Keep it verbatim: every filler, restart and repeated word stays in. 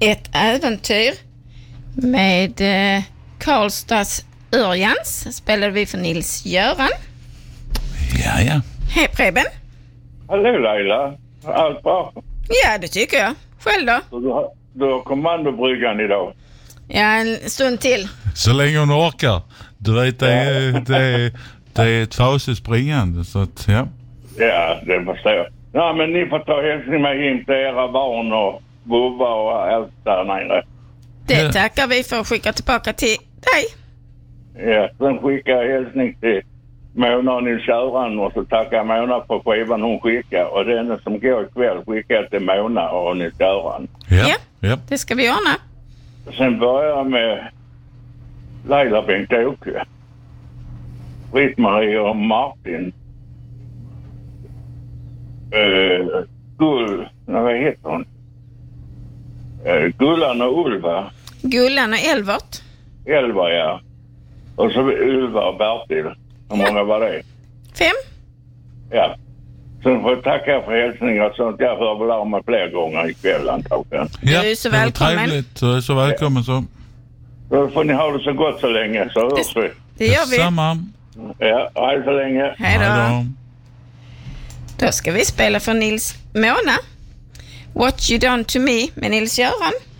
Ett äventyr med eh, Karlstads Örjans spelade vi för Nils-Göran. Ja, ja. Hej Preben. Hallå Laila, allt bra? Ja, det tycker jag. Själv då? Så du har, du har kommandobryggan idag? Ja, en stund till. Så länge hon orkar. Du vet, det är, det är, det är ett fasespringande, så att, ja. Ja, det förstår jag. Ja, men ni får ta hälsning med in till era barn och bubba och allt där nere. Det Ja. tackar vi för att skicka tillbaka till dig. Ja, sen skickar jag hälsning till Mona och Nils-Göran och så tackar Mona för skivan hon skickar. Och den som går ikväll skickar jag till Mona och Nils-Göran. Ja, Ja. ja. Det ska vi ordna. Sen börjar jag med Laila, Bengt-Åke, Britt-Marie och Martin. Uh, Gull, nej, vad heter hon? Uh, Gullan och Ulva. Gullan och Elvert. Elva, ja. Och så Ulva och Bertil. Hur många var det? Fem. Ja. Sen får jag tacka för hälsningar och sånt. Jag hör väl av mig fler gånger ikväll antagligen. Ja, Du är så det var välkommen. Trevligt. Du är så välkommen så. Då får ni ha det så gott så länge, så hörs vi. Det gör vi. Samma. Ja, hej så länge. Hej då. Hej då. Då ska vi spela för Nils Mona. What You Done To Me med Nils-Göran.